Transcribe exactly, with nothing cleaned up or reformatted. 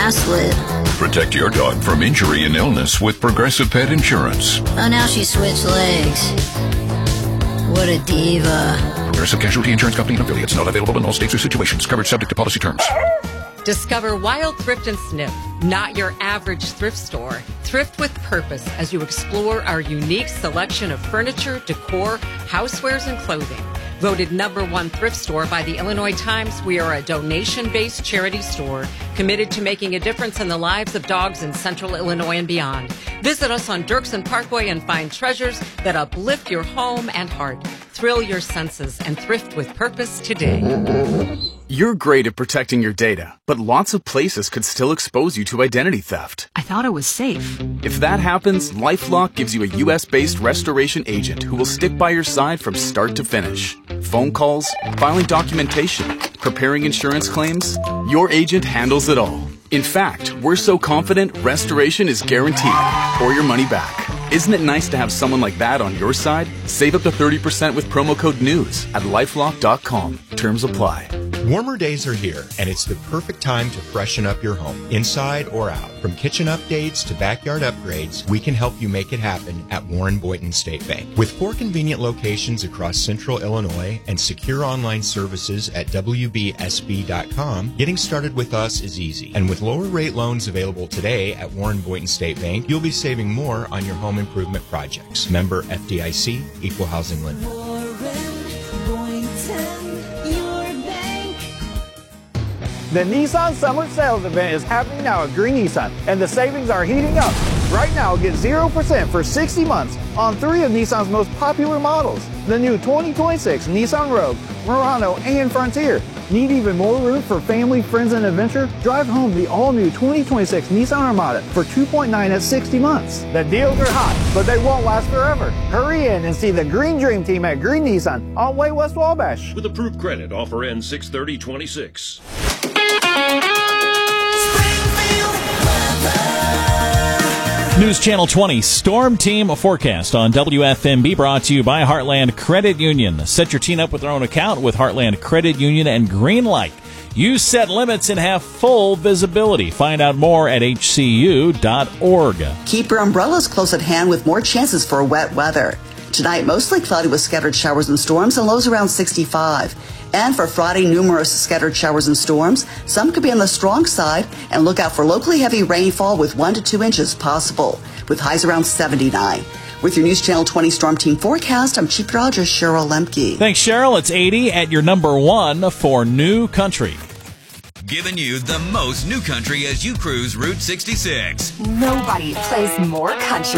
mask lid. Protect your dog from injury and illness with Progressive Pet Insurance. Oh, now she switched legs. What a diva. Progressive Casualty Insurance Company and affiliates. Not available in all states or situations. Covered subject to policy terms. Discover Wild Thrift and Sniff, not your average thrift store. Thrift with purpose as you explore our unique selection of furniture, decor, housewares, and clothing. Voted number one thrift store by the Illinois Times, we are a donation-based charity store committed to making a difference in the lives of dogs in central Illinois and beyond. Visit us on Dirksen Parkway and find treasures that uplift your home and heart. Thrill your senses and thrift with purpose today. You're great at protecting your data, but lots of places could still expose you to identity theft. I thought it was safe. If that happens, LifeLock gives you a U S-based restoration agent who will stick by your side from start to finish. Phone calls, filing documentation, preparing insurance claims, your agent handles it all. In fact, we're so confident restoration is guaranteed or your money back. Isn't it nice to have someone like that on your side? Save up to thirty percent with promo code NEWS at lifelock dot com. Terms apply. Warmer days are here, and it's the perfect time to freshen up your home, inside or out. From kitchen updates to backyard upgrades, we can help you make it happen at Warren Boynton State Bank. With four convenient locations across central Illinois and secure online services at W B S B dot com, getting started with us is easy. And with lower rate loans available today at Warren Boynton State Bank, you'll be saving more on your home improvement projects. Member F D I C, Equal Housing Lender. The Nissan Summer Sales Event is happening now at Green Nissan, and the savings are heating up. Right now, get zero percent for sixty months on three of Nissan's most popular models. The new twenty twenty-six Nissan Rogue, Murano, and Frontier. Need even more room for family, friends, and adventure? Drive home the all-new twenty twenty-six Nissan Armada for two point nine at sixty months. The deals are hot, but they won't last forever. Hurry in and see the Green Dream Team at Green Nissan on Way West Wabash. With approved credit, offer ends six thirty twenty-six. News Channel twenty Storm Team forecast on W F M B, brought to you by Heartland Credit Union. Set your teen up with their own account with Heartland Credit Union and Greenlight. You set limits and have full visibility. Find out more at H C U dot org. Keep your umbrellas close at hand with more chances for wet weather. Tonight, mostly cloudy with scattered showers and storms and lows around sixty-five. And for Friday, numerous scattered showers and storms. Some could be on the strong side, and look out for locally heavy rainfall with one to two inches possible, with highs around seventy-nine. With your News Channel twenty Storm Team forecast, I'm Chief Meteorologist Cheryl Lemke. Thanks, Cheryl. It's eighty at your number one for New Country. Giving you the most new country as you cruise Route sixty-six. Nobody plays more country